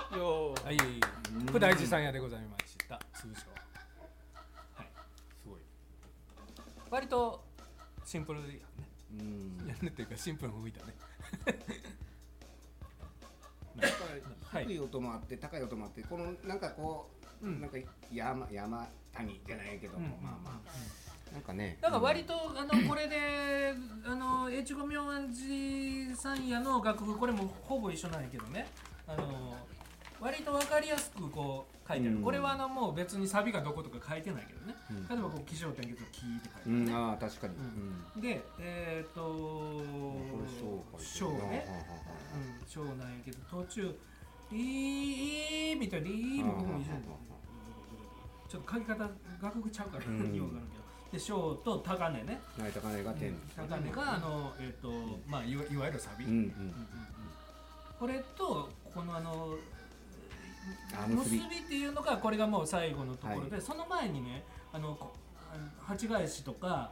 よはい、福大寺さん屋でございました。通称。はい、すごい。割とシンプルやね。やるっていうかシンプルに吹いたね。 低い音もあって高い音もあって、このなんかこう、なんか山谷じゃないけども、まあまあなんかね。 だから割とこれで越後明安寺さん屋の楽譜これもほぼ一緒なんやけどね。割と分かりやすくこう書いてある、これはもう別にサビがどことか書いてないけどね、例えばこう起承転結のキーって書いてあるね、 ああ確かに、 で小ね、小なんやけど途中いみたいにもここも一緒にちょっと書き方楽譜ちゃうからよくわからんけど、で小と高値ね、 高値が点、 高値がまあいわゆるサビ、これとこの結びっていうのがこれがもう最後のところで、その前にね鉢返しとか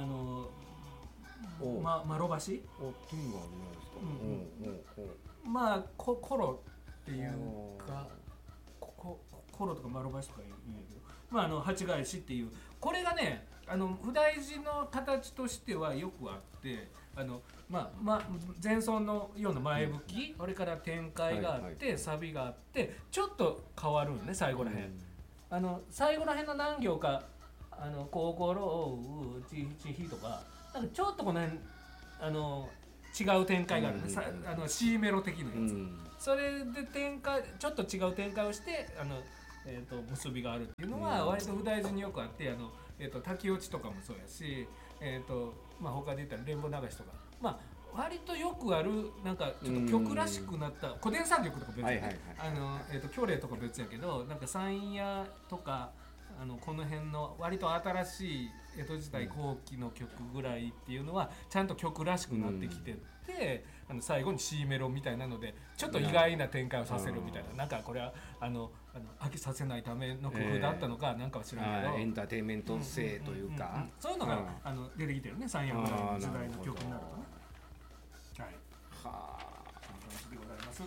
マロバシ、 点があるじゃないですか。 まあコロっていうかコロとかマロバシとか言うんやけど、まあ鉢返しっていうこれがね普大寺の形としてはよくあって、前奏のような前吹き、それから展開があって、サビがあってちょっと変わるんね、最後らへん、最後らへんの何行か心をちひとかなんかちょっとこの辺違う展開があるね、C メロ的なやつ、それでちょっと違う展開をして結びがあるっていうのは割と普大寺によくあって、滝落ちとかもそうやし、他で言ったら連邦流しとか、割とよくあるなんかちょっと曲らしくなった古典三曲とか別やね、教令とか別やけど、なんか山野とかこの辺の割と新しい江戸時代後期の曲ぐらいっていうのはちゃんと曲らしくなってきてて、最後に C メロみたいなのでちょっと意外な展開をさせるみたいな、なんかこれは飽きさせないための工夫だったのかなんかは知らんけど、 エンターテインメント性というか、 そういうのが出てきてるね、3、4ぐらいの時代の曲になるとね。はい、そんな感じでございます。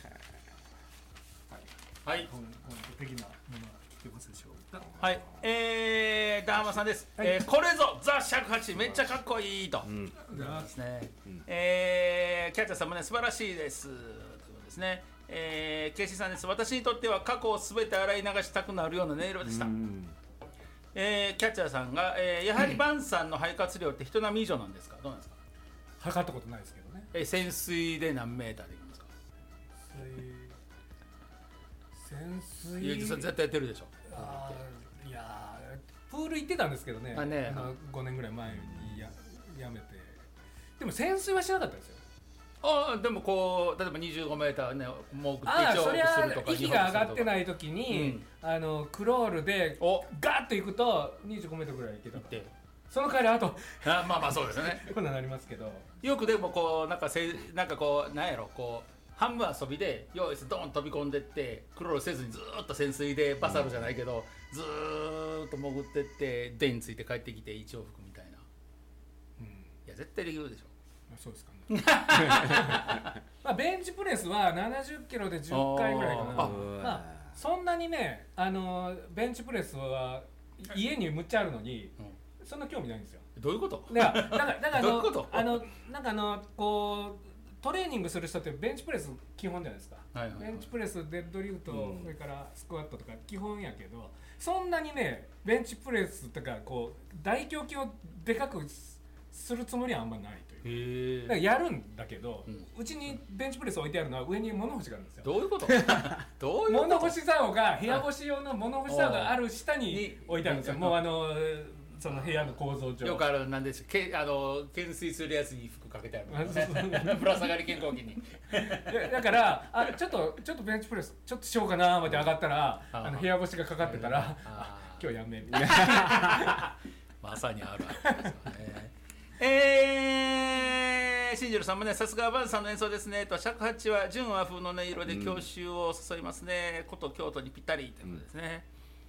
はい、本当的なものは聞けますでしょうか。 はい、ダーマさんです、これぞザ・尺八めっちゃかっこいいと、ですね、キャッチャーさんもね素晴らしいですということですね。ケイシーさんです。私にとっては過去をすべて洗い流したくなるような音色でした。キャッチャーさんが、やはりバンさんの肺活量って人並み以上なんですか、どうなんですか。 測ったことないですけどね。 潜水で何メーターでいきますか。 潜水ゆうじさん絶対やってるでしょ。 いやプール行ってたんですけどね、5年ぐらい前にやめて、でも潜水はしなかったですよ。 でもこう例えば25メーターね潜ってそりゃ息が上がってない時に、クロールでガッと行くと25メートルぐらい行けたから、その代わりあとまあそうですねこんなんなりますけど、よくでもこうなんかこうなんやろこう半分遊びで用意してドーン飛び込んでってクロールせずにずーっと潜水でバサルじゃないけど、ずーっと潜ってって電ついて帰ってきて一往復みたいな、いや絶対できるでしょ。 そうですかねベンチプレスは70キロで10回ぐらいかな。そんなにねベンチプレスは家にむっちゃあるのに、そんな興味ないんですよ。 どういうこと？ だからどういうこと？なんかこうトレーニングする人ってベンチプレス基本じゃないですか、ベンチプレスデッドリフト、それからスクワットとか基本やけど、そんなにねベンチプレスとかこう大胸筋をでかくするつもりはあんまないという。だからやるんだけど、うちにベンチプレス置いてあるのは上に物干しがあるんですよ。 どういうことどういうこと？ 物干し竿が部屋干し用の物干し竿がある下に置いてあるんですよ。もうその部屋の構造上よくあるなんです懸垂するやつに服かけてあるぶら下がり健康器にだからちょっとベンチプレスちょっとしようかなまで上がったら部屋干しがかかってたら今日やめみたいなまさにあるあるですよね。シンジルさんもね、さすがバンさんの演奏ですねと、尺八は純和風の音色で郷愁を誘いますね、こと京都にぴったりということですね。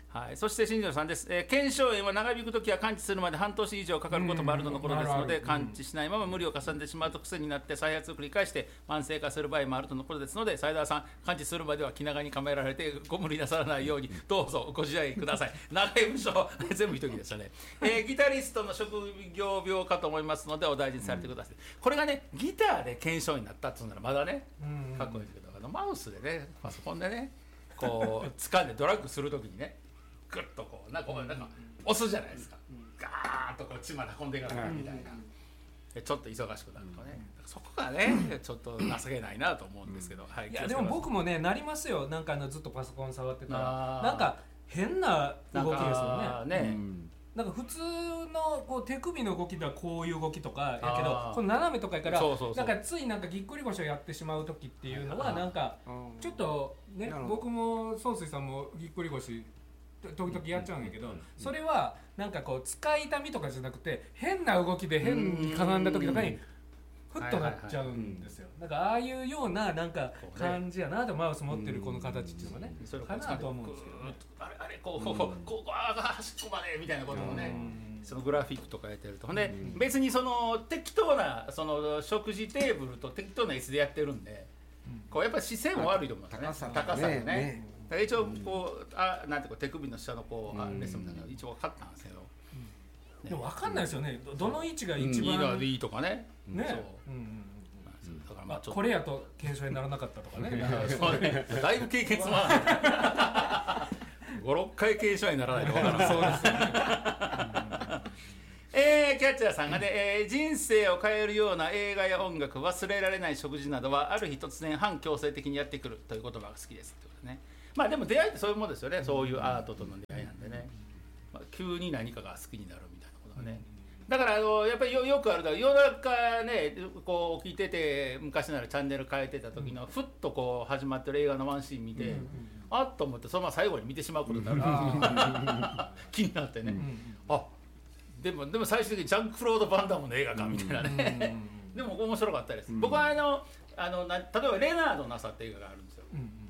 はい、そして新庄さんです、腱鞘炎は長引くときは完治するまで半年以上かかることもあるとのことですので、完治しないまま無理を重ねてしまうと癖になって再発を繰り返して慢性化する場合もあるとのことですので、斉田さん完治するまでは気長に構えられてご無理なさらないようにどうぞご自愛ください。長い文章全部一人でしたね、ギタリストの職業病かと思いますのでお大事にされてください、これがねギターで腱鞘炎になったっていうならまだねかっこいいですけど、マウスでねパソコンでねこう掴んでドラッグするときにねグッとこうなんか押すじゃないですか、ガーッとこう血まで運んでいかないみたいな、ちょっと忙しくなるとね、そこがねちょっと情けないなと思うんですけど、はい、 いやでも僕もねなりますよ、なんかずっとパソコン触ってたらなんか変な動きですよね。なんか普通のこう手首の動きではこういう動きとかやけど、この斜めとかやからなんかついなんかぎっくり腰をやってしまう時っていうのはなんかちょっとね、僕も総帥さんもぎっくり腰時々やっちゃうんやけど、それはなんかこう使い痛みとかじゃなくて変な動きで変にかがんだ時とかにふっとなっちゃうんですよ。なんかああいうようななんか感じやなと、マウス持ってるこの形っていうのがねかなと思うんですけどね。 あれこう端っこまでみたいなこともね、そのグラフィックとかやってるとね、別にその適当なその食事テーブルと適当な椅子でやってるんで、こうやっぱり姿勢も悪いと思いますね、高さがね。一応こうなんていうか手首の下のこうレッスンみたいなの一応分かったんですけど、 でも分かんないですよね、どの位置が一番いいとかね。 ね、だからまあこれやと腱鞘炎にならなかったとかね。 だいぶ経験つまらない。5、6回腱鞘炎にならないと分からない。そうですよね。キャッチャーさんがね、人生を変えるような映画や音楽、忘れられない食事などはある日突然反強制的にやってくるという言葉が好きですってことね。まあでも出会いってそういうものですよね。そういうアートとの出会いなんでね、まあ、急に何かが好きになるみたいなことがね。だからやっぱりよくあるだろう、夜中ねこう起きてて昔ならチャンネル変えてた時のふっとこう始まってる映画のワンシーン見て、あっと思ってそのまま最後に見てしまうことになる気になってね、あでも最終的にジャンク・クロード・バンダムの映画かみたいなねでも面白かったです。僕は例えばレナードの朝って映画があるんですよ。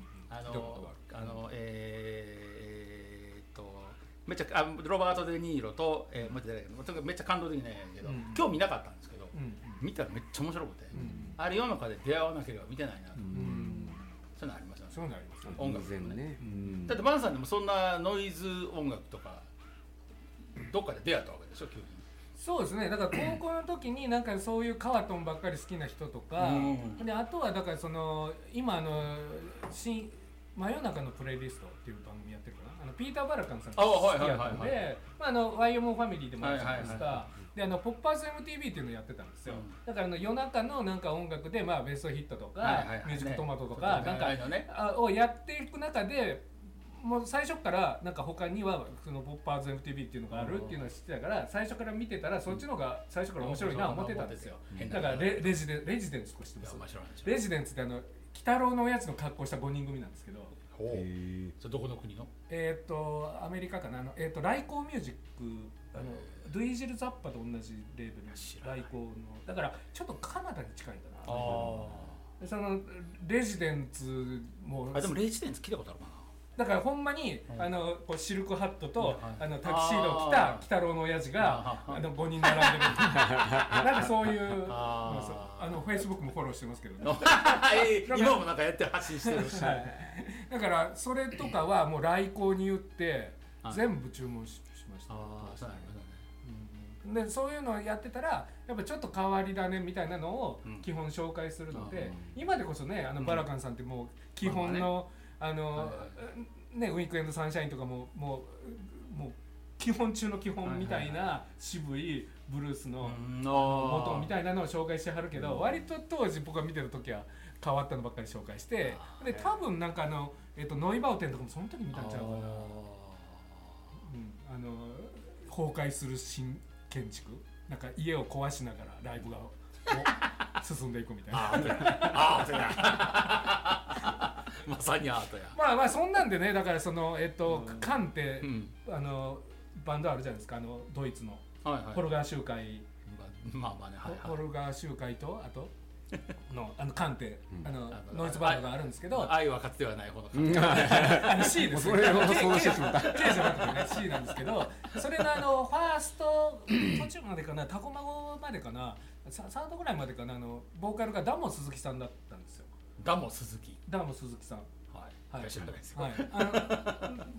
めっちゃロバート・デ・ニーロと、めっちゃ感動的なんやけど、今日見なかったんですけど、見たらめっちゃ面白くて、あれ世の中で出会わなければ見てないなと、そういうのありますよね。 そういうのありますよね。 音楽ね。だってバンさんでもそんなノイズ音楽とかどっかで出会ったわけでしょ、急に。 そうですね。だから高校の時になんかそういうカワトンばっかり好きな人とか、であとはだからその今真夜中のプレイリストっていう番組やってるかな。ピーター・バラカンさんが好きやったんで、YMO ファミリーでもあるじゃないですか。でポッパーズ MTV っていうのをやってたんですよ。だから夜中のなんか音楽でベストヒットとかミュージックトマトとかなんかをやっていく中で、もう最初からなんか他にはそのポッパーズ MTV っていうのがあるっていうのを知ってたから、最初から見てたらそっちの方が最初から面白いな思ってたんですよ。だからレジデンツとか知ってます？レジデンツって鬼太郎のおやつの格好した5人組なんですけど。 それどこの国の？ アメリカかな。ライコーミュージック、ルイジル・ザッパと同じレーベル、ライコーの、だからちょっとカナダに近いんだな。そのレジデンツもでもレジデンツ聞いたことあるかな。 だからほんまにこうシルクハットとタキシードを着た鬼太郎の親父が5人並んでるなんかそういうフェイスブックもフォローしてますけどね今もなんかやって発信してるし、 だからそれとかはもう来航に言って全部注文しました。でそういうのをやってたらやっぱちょっと変わり種みたいなのを基本紹介するので、今でこそねバラカンさんってもう基本のウィークエンドサンシャインとかもう基本中の基本みたいな渋いブルースの元みたいなのを紹介してはるけど、割と当時僕が見てる時は変わったのばっかり紹介して、で多分なんかノイバウテンとかもその時見たんちゃうかな。崩壊する新建築、なんか家を壊しながらライブが進んでいくみたいな。 アートやまさにアートや。 まあそんなんでね、だからそのカンってバンドあるじゃないですか、ドイツのホルガー集会、ホルガー集会とあとのカンテノイズバンドがあるんですけど、 愛はかつてはないほど C ですそれを想像してしまった K じゃなくてね C なんですけど、それのファースト途中までかな、タコマゴまでかな、サードぐらいまでかな、ボーカルがダモ鈴木さんだったんですよ。 ダモ鈴木さん、 はい、知らないですよ、 はい、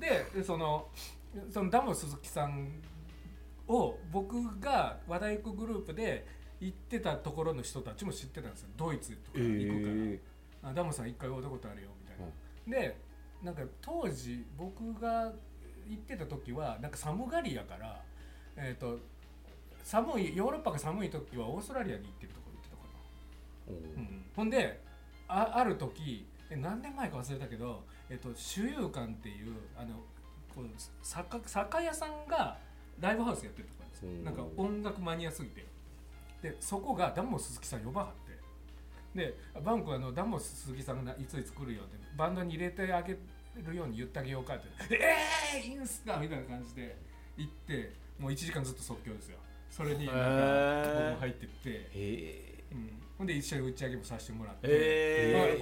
でそのダモ鈴木さんを僕が和太鼓グループで行ってたところの人たちも知ってたんですよ。ドイツとか行くから、ダモさん一回会うたことあるよみたいな、でなんか当時僕が行ってた時はなんか寒がりやから、寒いヨーロッパが寒い時はオーストラリアに行ってるところ行ってたかな、ほんである時何年前か忘れたけど、手遊館っていうこう酒屋さんがライブハウスやってるところです。なんか音楽マニアすぎて、でそこがダンモ鈴木さん呼ばはって、でバンクはダンモ鈴木さんがいついつ来るよってバンドに入れてあげるように言ってあげようかって、いいんすかみたいな感じで行って、もう1時間ずっと即興ですよ。それになんか僕も入ってって、ほんで一緒に打ち上げもさせてもらって、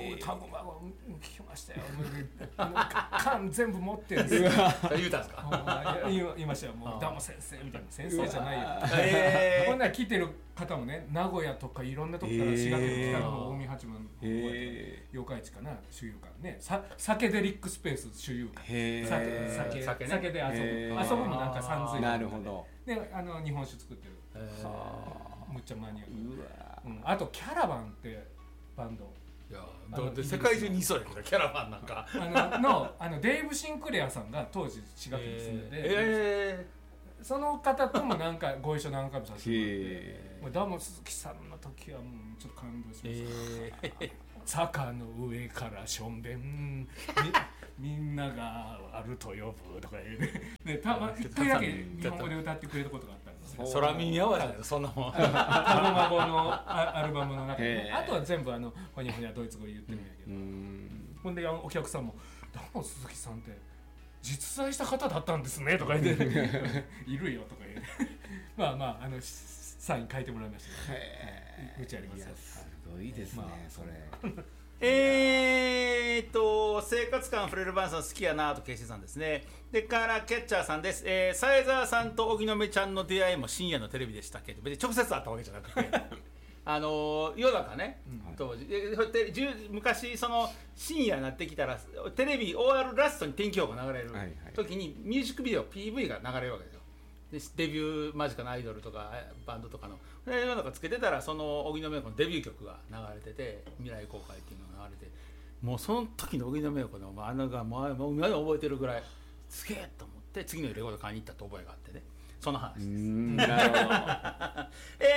タコマゴ聞きましたよ、缶全部持ってるんですよ言うたんですか言いましたよ、もうダモ先生みたいな、先生じゃないよほんなら来てる方もね、名古屋とかいろんなとこから滋賀県の北の方、近江八幡の方、八日市かな、手遊館ね、サケデリックスペース手遊館、酒で遊ぶもなんかさんずいなるほど、 で日本酒作ってる、むっちゃマニアック、あとキャラバンってバンド、 いやで世界中にいそうやけど、キャラバンなんかデーブ・シンクレアさんが当時滋賀県に住んでて、その方ともなんかご一緒何回もさせてもらって、ダモ鈴木さんの時はもうちょっと感動しました、坂の上からしょんべんみんながあると呼ぶとか言うね、一回だけ日本語で歌ってくれることがあったんですよ。 空耳合わせでそんなもんタコマゴのアルバムの中で、あとは全部ほにゃほにゃドイツ語で言ってるんやけど、ほんでお客さんもダモ鈴木さんって実在した方だったんですねとか言っているよとか言ってまあサイン書いてもらいましたけど、うちありますよ。 すごいですね、それ生活感あふれるバンさん好きやなとケイシーさんですね。でからキャッチャーさんです。サイザーさんと荻野目ちゃんの出会いも深夜のテレビでしたけど、別に直接会ったわけじゃなくて夜中ね、当時昔その深夜になってきたらテレビ終わるラストに天気予報が流れる時にミュージックビデオ PV が流れるわけですよ。でデビュー間近なアイドルとかバンドとかの夜中つけてたら、その荻野目洋子のデビュー曲が流れてて、未来公開っていうのが流れて、もうその時の荻野目洋子のがもう今で覚えてるぐらいすげえと思って、次のレコード買いに行ったって覚えがあってね、その話です。 なるほど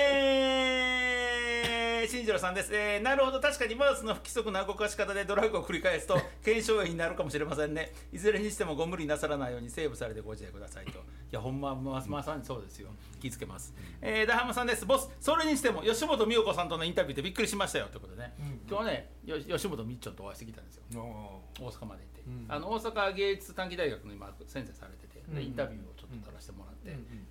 新次郎さんです。なるほど、確かにマウスの不規則な動かし方でドラッグを繰り返すと腱鞘炎になるかもしれませんね。いずれにしてもご無理なさらないようにセーブされてご自愛くださいと。いやほんままさにそうですよ、気ぃつけます。ダハマさんです。ボス、それにしても吉本美代子さんとのインタビューでびっくりしましたよということでね、今日はね吉本みっちょんとお会いしてきたんですよ、大阪まで行って、大阪芸術短期大学の今先生されてて、でインタビューをちょっと取らせてもらって、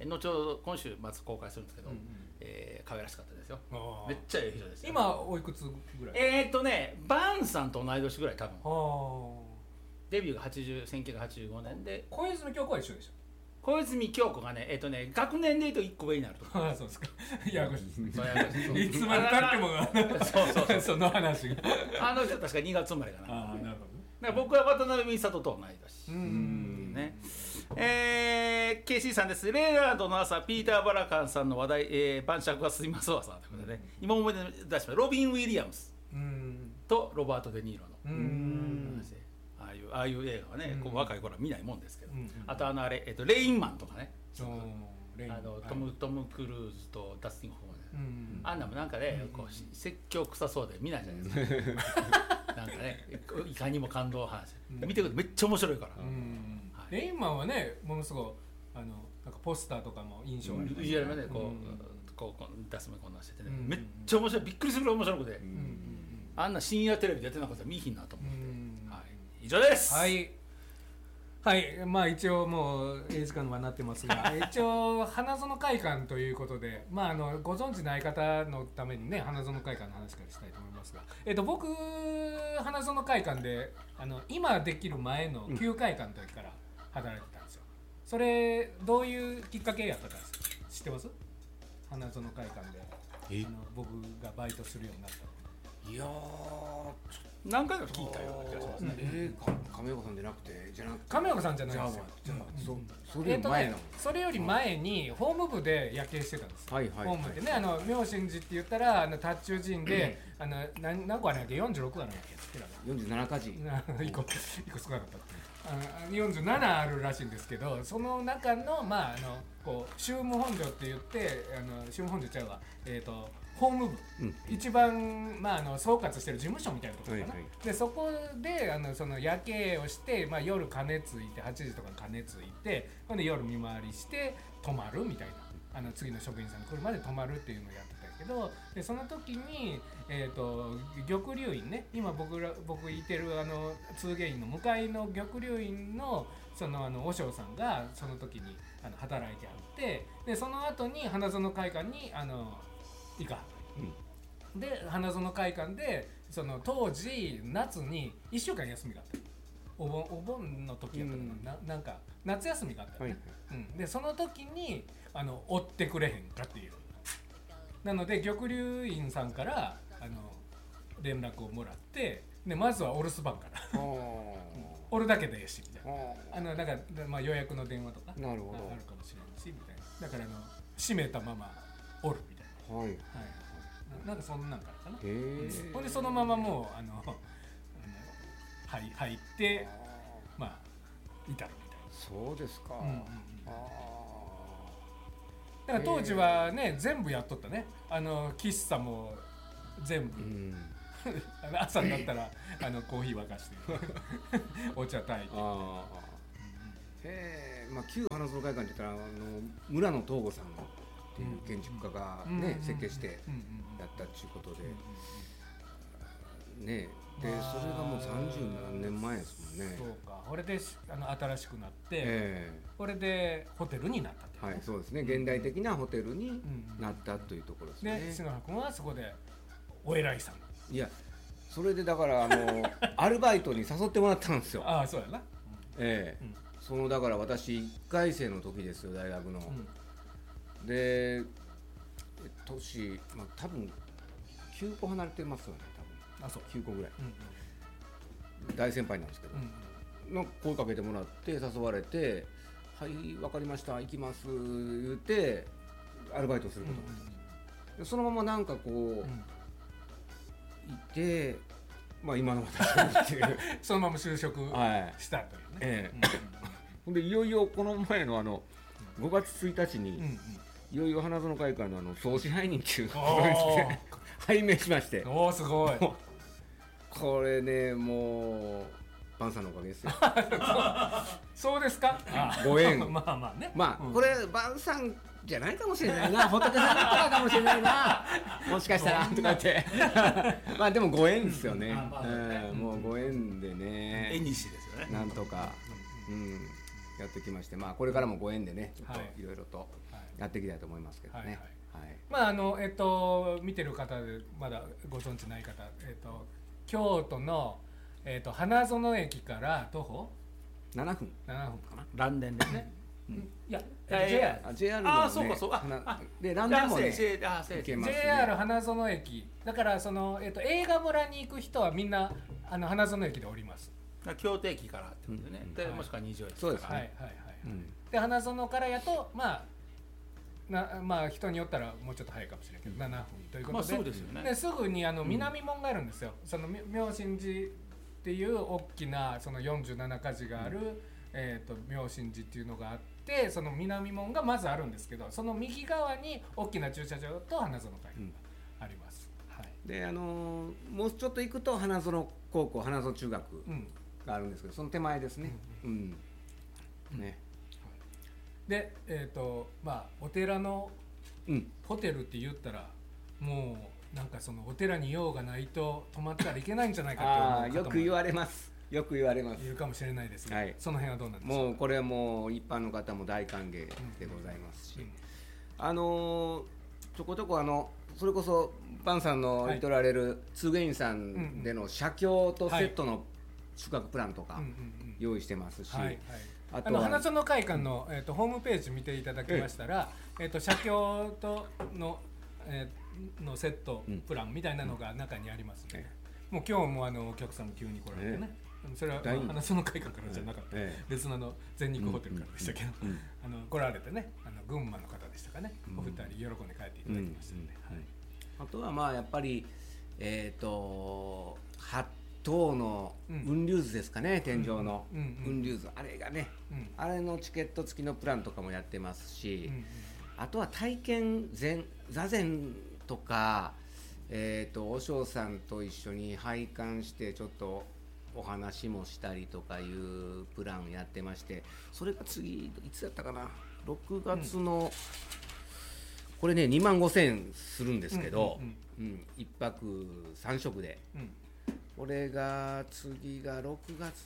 後ほど今週末公開するんですけど、可愛らしかったですよ。めっちゃいい人ですよ。 今おいくつぐらい？ バーンさんと同い年ぐらい多分。デビューが1985年で、 小泉京子は一緒でしょ。 小泉京子がね、学年でいうと1個上になると。 そうですか。いや、いつまでたってもそうその話が。 人確か2月生まれかな。 なるほど。だから僕は渡辺美里と同い年。ね。KC さんです。レーラードの朝、ピーター・バラカンさんの話題、晩酌がすみますわさんということでね、今思い出しました。ロビン・ウィリアムスとロバート・デ・ニーロの話で、ああいう映画はね、若い頃は見ないもんですけど、あとレインマンとかね、トム・クルーズとダスティン・ホーマン、あんなもなんかね、説教臭そうで見ないじゃないですか。なんかね、いかにも感動話、見てくれてめっちゃ面白いから。 レインマンはね、ものすごいなんかポスターとかも印象がある。 いやね、こう出すもこんなしててね、めっちゃ面白い、びっくりするぐらい面白くて、あんな深夜テレビでやってなかったら見いひんなと思って。以上です。 はい。 はい、まあ一応もう時間はなってますが一応花園会館ということで、まあ、ご存知ない方のためにね花園会館の話からしたいと思いますが、僕花園会館で今できる前の旧会館の時から働いてたんですよ。それどういうきっかけやったか知ってます？花園会館で僕がバイトするようになった。 いや何回か聞いたような気がしますね。 亀岡さんじゃなくて亀岡さんじゃないですよ。 それより前なの。 それより前にホーム部で夜景してたんです。ホームでね妙心寺って言ったら達中寺院で何個あるんだっけ46あるんだっけ 47か寺 1個少なかったって47あるらしいんですけど、その中のまあこう宗務本所って言って宗務本所ちゃうわ法務部、一番、総括してる事務所みたいなところかな、でそこでその夜景をして、夜鐘ついて8時とか鐘ついてほんで夜見回りして泊まるみたいな次の職員さんが来るまで泊まるっていうのをやってたけど、でその時に、玉龍院ね今僕いてる通芸院の向かいの玉龍院の和尚さんがその時に働いてあって、でその後に花園会館にいいか、で花園会館で当時夏に1週間休みがあった。お盆の時やったかな、なんか夏休みがあったよね、でその時に追ってくれへんかっていう、なので玉龍院さんから連絡をもらって、でまずはお留守番からおるだけでええしみたいな、なんか、予約の電話とかあるかもしれないしみたいな、だから閉めたままおるみたいな。なんかそんなんからかな。ほんでそのままもう入ってまあ至るみたいな。 そうですか。 だから当時はね全部やっとったね。喫茶も全部。朝になったらコーヒー沸かしてお茶炊いて。 旧花園会館って言ったら村野東吾さんのっていう建築家がね設計してやったっていうことでね、でそれがもう30何年前ですもんね。 そうか。これで新しくなって、これでホテルになったっていうね。 はい、そうですね。現代的なホテルになったというところですね。 で篠原君はそこでお偉いさん。 いや、それでだからアルバイトに誘ってもらったんですよ。 ああ、そうやな。 だから私1回生の時ですよ、大学の。で年、多分9個離れてますよね、多分。あ、そう、9個ぐらい、大先輩なんですけど、声かけてもらって誘われて「はい、分かりました、行きます」言ってアルバイトすることになったんです。そのままなんかこういて、今の私がっていうそのまま就職したというね。 ほんでいよいよこの前の5月1日に、いよいよ花園会館の総支配人っていうところに拝命しまして。 おお、すごい。 これね、もうバンさんのおかげですよ。 そうですか。 ご縁。 まあね。 これバンさんじゃないかもしれないな、仏さんだったらかもしれないな、もしかしたらとか言ってでもご縁ですよね。もうご縁でね、 縁西ですよね。 なんとかやってきまして、これからもご縁でね、ちょっといろいろとやっていきたいと思いますけどね。 見てる方でまだご存知ない方、京都の花園駅から徒歩 7分かな。 蘭電ですね。 いや、 JR のね。 そうかそうか。 で蘭電もね、行けますね。 JR 花園駅だから映画村に行く人はみんな花園駅で降ります。 京都駅からってことでね。でもしくは二条駅。 そうですね。 で花園からやと人によったらもうちょっと早いかもしれないけど7分ということで、 そうですよね。 ですぐに南門があるんですよ。妙心寺っていう大きな47か寺がある妙心寺っていうのがあって、その南門がまずあるんですけど、その右側に大きな駐車場と花園会館があります。 でもうちょっと行くと花園高校、花園中学があるんですけど、その手前ですね。 でお寺のホテルって言ったらもうなんかお寺に用がないと泊まったらいけないんじゃないかって思う方もよく言われます。 よく言われます。 いるかもしれないですが、 はい、 その辺はどうなんでしょうか。 もうこれはもう一般の方も大歓迎でございますし、ちょこちょこそれこそパンさんの言っておられる通芸員さんでの写経とセットの宿泊プランとか用意してますし、 あと花園会館の、ホームページ見ていただきましたら、写経との、のセットプランみたいなのが中にありますね。もう今日もお客さんも急に来られてね、それは花園会館からじゃなかった、別の全日空ホテルからでしたけど、来られてね、群馬の方でしたかね、お二人喜んで帰っていただきましたので、 あとはまあやっぱり8等の雲龍図ですかね、天井の雲龍図、あれがね、あれのチケット付きのプランとかもやってますし、あとは体験座禅とか、和尚さんと一緒に拝観してちょっとお話もしたりとかいうプランやってまして、それが次いつだったかな、6月の、これね25,000円するんですけど、1泊3食で、これが次が6月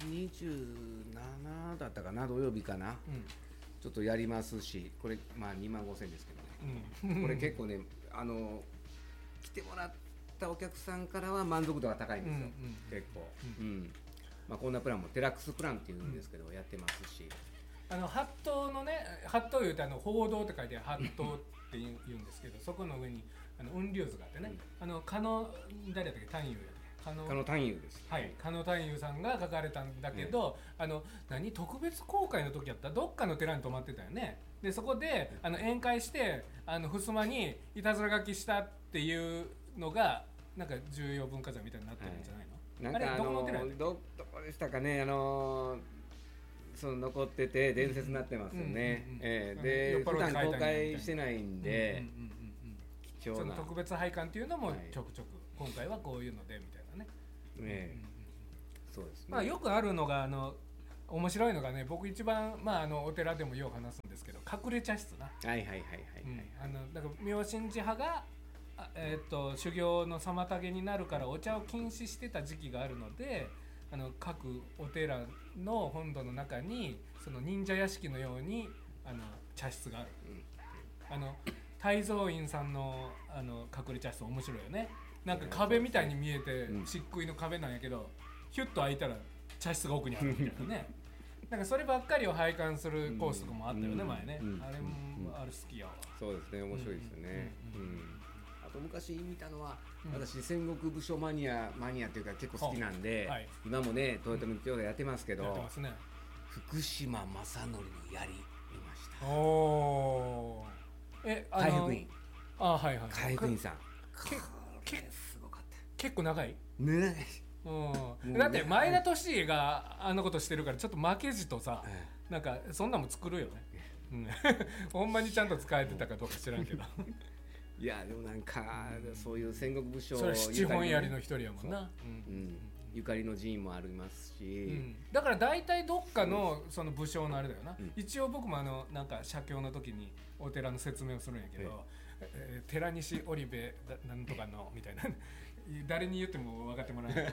27だったかな、土曜日かな、ちょっとやりますし、これまあ25,000円ですけどね、これ結構ね来てもらったお客さんからは満足度が高いんですよ、結構、まあ、こんなプランもデラックスプランっていうんですけど、やってますし、 八頭のね、八頭いうと報道って書いて八頭って言うんですけど、そこの上に雲龍図があってね、加納誰だっけ、探幽加納探幽です。 はい、加納探幽さんが書かれたんだけど、特別公開の時やったらどっかの寺に泊まってたよね。でそこで宴会して襖にいたずら書きしたっていうのがなんか重要文化財みたいになってるんじゃないの？ なんかどこの寺どこでしたかね、その残ってて伝説になってますよね。で普段公開してないんで、貴重なその特別拝観っていうのもちょくちょく、今回はこういうのでみたいなね。 そうですね。 まあよくあるのが面白いのがね、僕一番お寺でもよく話すんですけど、隠れ茶室な。だから妙心寺派が修行の妨げになるからお茶を禁止してた時期があるので、各お寺の本堂の中にその忍者屋敷のように茶室がある。泰蔵院さんの隠れ茶室面白いよね。なんか壁みたいに見えて漆喰の壁なんやけど、ヒュッと開いたら茶室が奥にあるみたいなね。なんかそればっかりを拝観するコースとかもあったよね、前ね。あれも好きやわ。 そうですね、面白いですよね。あと昔見たのは、私戦国武将マニアっていうか結構好きなんで、今もね豊臣兄弟やってますけど、福島正則の槍見ました。 おー、 海福院。海福院さん。 すごかった。結構長いね。 だって前田利家があんなことしてるから、ちょっと負けじとさ、なんかそんなも作るよね。ほんまにちゃんと使えてたかどうか知らんけど。 いやでもなんかそういう戦国武将、 それ七本槍の一人やもんな。 ゆかりの寺院もありますし、 だから大体どっかのその武将のあれだよな。一応僕もなんか写経の時にお寺の説明をするんやけど、寺西織部なんとかのみたいな。誰に言っても分かってもらえない。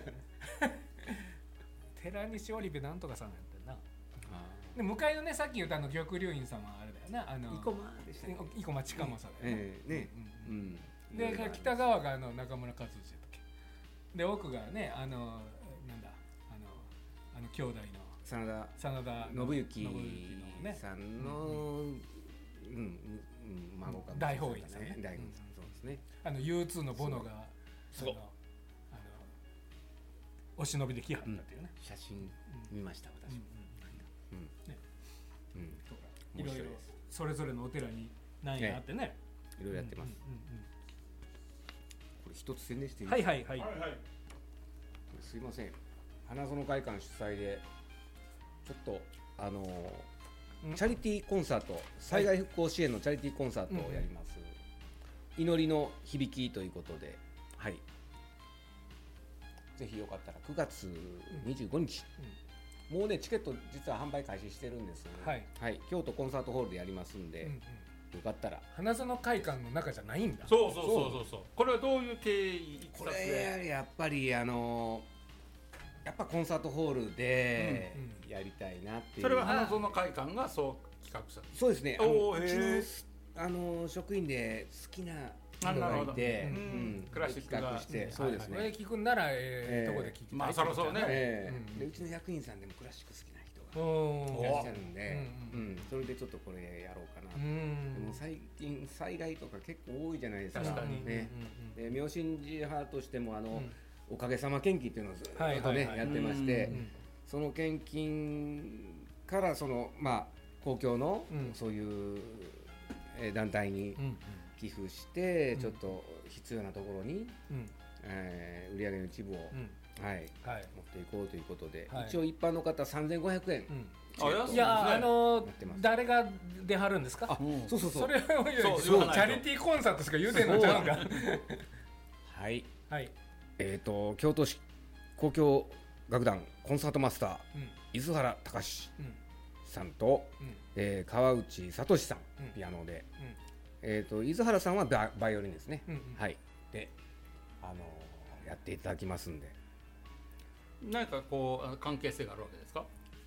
寺西織部なんとかさんやったな。で向かいのね、さっき言った玉龍院さんはあれだよな、 生駒でしたね。 生駒近政だよね。で北側が中村和司だっけ。で奥がねなんだ兄弟の真田信之さんの孫か大法院さんね。 大法院さん、そうですね。 U2 のボノがお忍びで来はったっていうね。 写真見ました私。 いろいろそれぞれのお寺に何やあってね、 いろいろやってます。これ一つ宣伝していいですか？はい。 すいません、花園会館主催でちょっとチャリティーコンサート、災害復興支援のチャリティーコンサートをやります。祈りの響きということで、ぜひよかったら9月25日、もうねチケット実は販売開始してるんです。京都コンサートホールでやりますんで、よかったら。 花園会館の中じゃないんだ。 そう。これはどういう経緯？ これやっぱりやっぱコンサートホールでやりたいなっていう。 それは花園会館がそう企画した。 そうですね。うちの職員で好きな人がいて、 クラシックがして、そうですね。 これ聞くんならどこで聞きたい。 まあそろそろね。 でうちの役員さんでもクラシック好きな人がいらっしゃるんで、それでちょっとこれやろうかな。でも最近災害とか結構多いじゃないですか。 確かにね。で妙心寺派としてもおかげさま献金っていうのをずっとねやってまして、その献金から公共のそういう団体に寄付してちょっと必要なところに売り上げの一部を持っていこうということで、一応一般の方3500円。 いや誰が出はるんですか。 そうそれをチャリティーコンサートしか言うてんのちゃうんか。 はい。京都市交響楽団コンサートマスター伊豆原隆さんと川内聡さんピアノで、伊豆原さんはバイオリンですね。はいでやっていただきますんで。 何かこう関係性があるわけですか。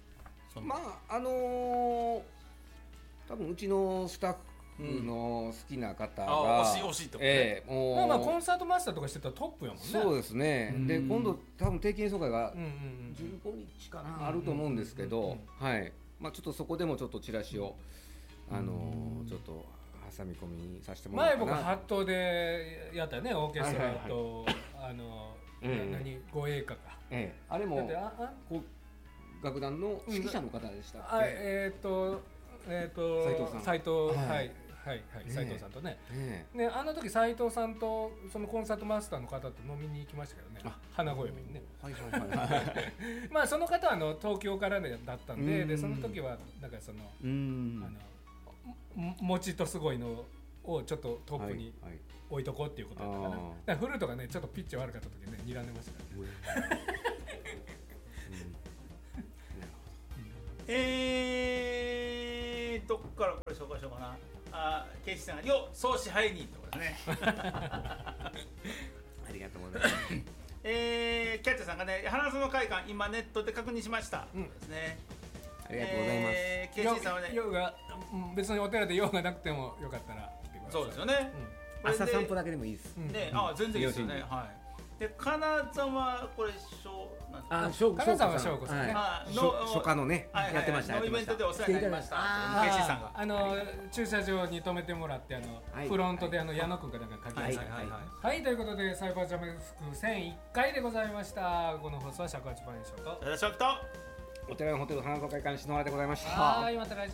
多分うちのスタッフの好きな方が惜しいってことね。 コンサートマスターとかしてたらトップやもんね。 そうですね。で今度多分定期演奏会が15日かなあると思うんですけど、はい。ちょっとそこでもちょっとチラシをちょっと挟み込みにさせてもらおうかな。 前僕ハットでやったよね、オーケストラと護衛歌か。 あれも楽団の指揮者の方でしたっけ。斉藤さんとね。あの時斉藤さんとそのコンサートマスターの方と飲みに行きましたけどね。花小読みにね。まあその方は東京からだったんで、その時はなんかその持ちとすごいのをちょっとトップに置いとこうっていうことだったかな。だからフルートがねちょっとピッチ悪かった時ね睨んでましたからね。 どっからこれ紹介しようかな。ケイシさんがよ総支配人ってことですね。 ありがとうございます。 キャッチャーさんがね花園会館今ネットで確認しましたですね。 ありがとうございます。 ケイシさんはね用が別にお寺で用がなくてもよかったら来てください。 そうですよね。 朝散歩だけでもいいです。 ね、全然いいですよね。はい。で金沢これ金沢翔子さんね。 初夏のねやってました。 イベントでお世話になりました。ケイシさんが駐車場に止めてもらってフロントで矢野くんかなんか書きました。はいということでサイバージャム服1001回でございました。この放送は尺八番ショーとお寺のホテル花園会館篠原でございました。 はいまた来週。